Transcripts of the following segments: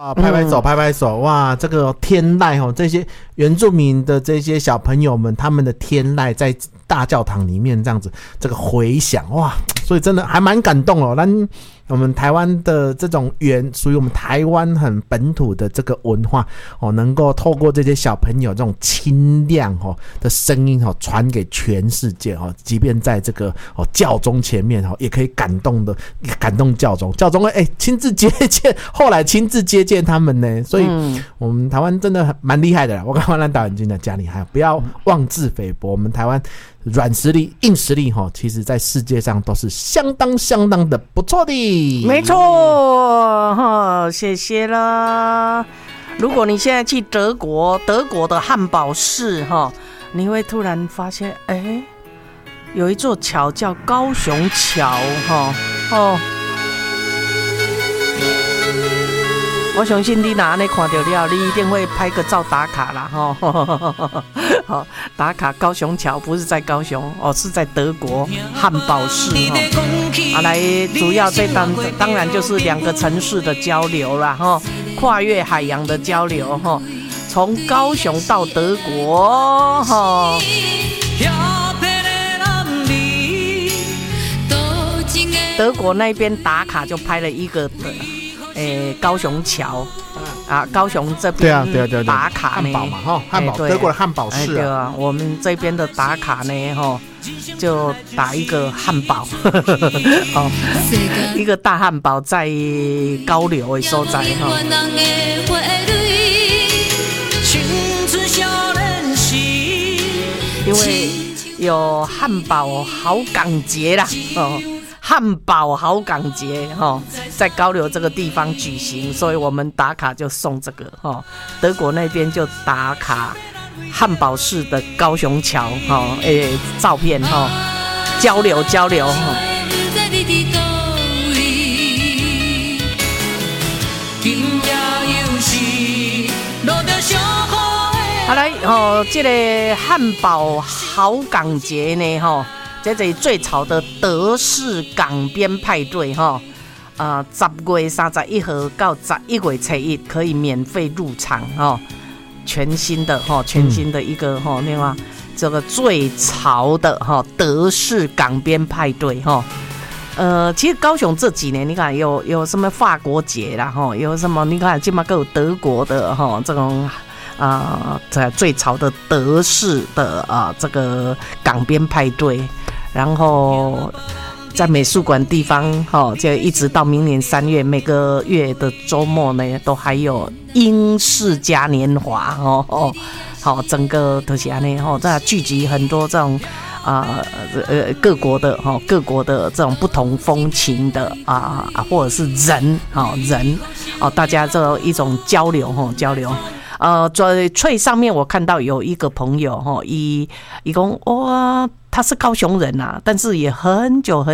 拍拍手，拍拍手！哇，这个天籁哦，这些原住民的这些小朋友们，他们的天籁在大教堂里面这样子，这个回响哇，所以真的还蛮感动哦。我们台湾的这种属于我们台湾很本土的这个文化哦，能够透过这些小朋友这种清亮哦的声音哦，传给全世界哦，即便在这个教宗前面哦，也可以感动教宗亲自接见，后来亲自接见他们呢，所以我们台湾真的蛮厉害的啦。我看完导演君的家里还不要妄自菲薄，我们台湾软实力、硬实力其实在世界上都是相当的不错的。 没错，谢谢啦。如果你现在去德国的汉堡市你会突然发现，有一座桥叫高雄桥我相信你哪里看到了，你一定会拍个照打卡啦打卡高雄桥不是在高雄是在德国汉堡市来主要这当然就是两个城市的交流啦跨越海洋的交流从高雄到德国德国那边打卡就拍了一个高雄桥高雄这边打卡汉堡嘛汉堡德国的汉堡市对啊，我们这边的打卡呢就打一个汉堡一个大汉堡在高流的所在因为有汉堡好港节啦汉堡好港节在高流这个地方举行，所以我们打卡就送这个德国那边就打卡汉堡市的高雄桥照片交流好来这个汉堡好港节呢这是最潮的德式港边派对10月31号到11月初1可以免费入场全新的一个另外这个最潮的德式港边派对其实高雄这几年你看有什么法国节啦有什么你看起码都有德国的这种最潮的德式的这个港边派对。然后在美术馆地方就一直到明年3月，每个月的周末呢都还有英式嘉年华整个都是这样这聚集很多这种各国的这种不同风情的或者是人大家这一种交流在翠上面我看到有一个朋友伊说哇他是高雄人但是也很久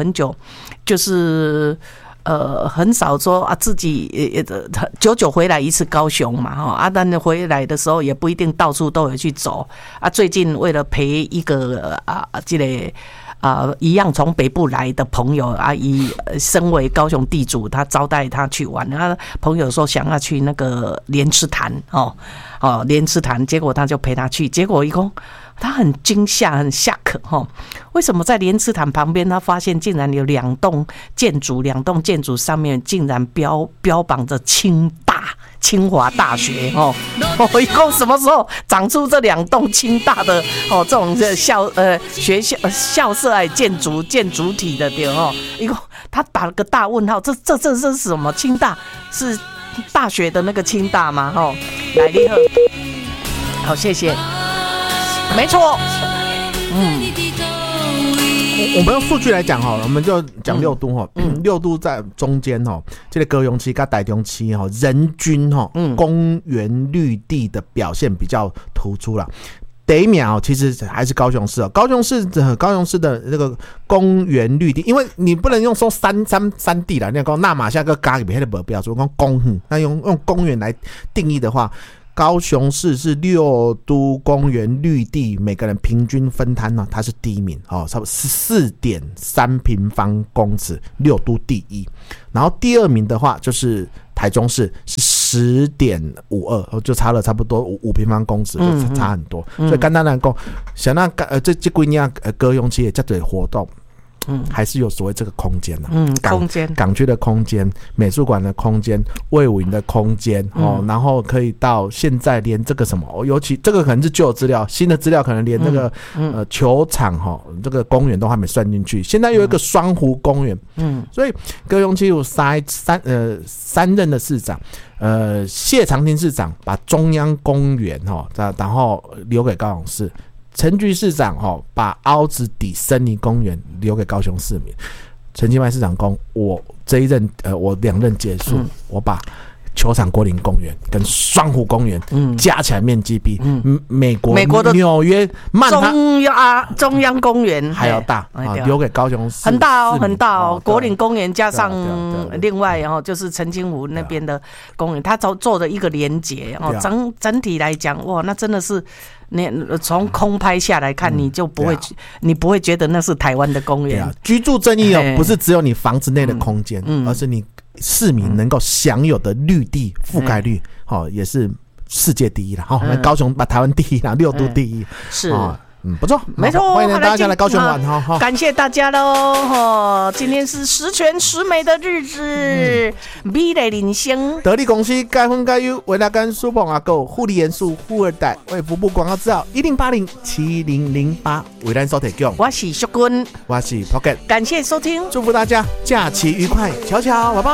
就是很少说自己久回来一次高雄嘛但是回来的时候也不一定到处都有去走最近为了陪一个这个一样从北部来的朋友以身为高雄地主，他招待他去玩。朋友说想要去那个莲池潭莲池潭，结果他就陪他去。结果一共他很惊吓，很吓客为什么在莲池潭旁边，他发现竟然有两栋建筑上面竟然标榜着清华大学一共什么时候长出这两栋清大的这种学校校舍建筑体的对一共他打了个大问号，这是什么？清大是大学的那个清大吗？来厉害，好谢谢，没错， 我们用数据来讲我们就讲六都六都在中间这个高雄市跟台中市人均公园绿地的表现比较突出啦。第一名其实还是高雄市高雄市的那个公园绿地，因为你不能用说山地啦，你讲那马夏个咖喱那个不要说讲公那用公园来定义的话。高雄市是6都公园绿地每个人平均分摊它是第一名差不多 14.3 平方公尺，6都第一。然后第二名的话就是台中市是 10.52，就差了差不多5平方公尺，就差很多。所以简单来讲，像那这几年高雄市的这类活动。还是有所谓这个空间的， 空间， 港区的空间，美术馆的空间，卫武营的空间，然后可以到现在连这个什么，尤其这个可能是旧的资料，新的资料可能连那个球场这个公园都还没算进去。现在有一个双湖公园，所以高雄市有三任的市长，谢长廷市长把中央公园然后留给高雄市。陈菊市长把凹子底森林公园留给高雄市民。陈其迈市长说，我这一任我2任结束，我把球场国林公园跟双湖公园加起来面积比美国的纽约曼哈中央公园还要大留给高雄市很大很大哦。国林公园加上另外就是澄清湖那边的公园，它做的一个连结整体来讲，哇，那真的是你从空拍下来看，你就不会觉得那是台湾的公园。 居住正义不是只有你房子内的空间，而是你市民能够享有的绿地覆盖率，也是世界第一了。高雄把台湾第一了，6都第一， 是。 不错， 没错， 欢迎大家来高雄玩感谢大家喽！今天是十全十美的日子，美丽人生。 得力公司该分该优，维拉甘舒鹏阿狗护理元素富二代为服部广告资料10807008为咱所提供。 我是淑君， 我是 Pocket， 感谢收听， 祝福大家假期愉快，巧巧，拜拜。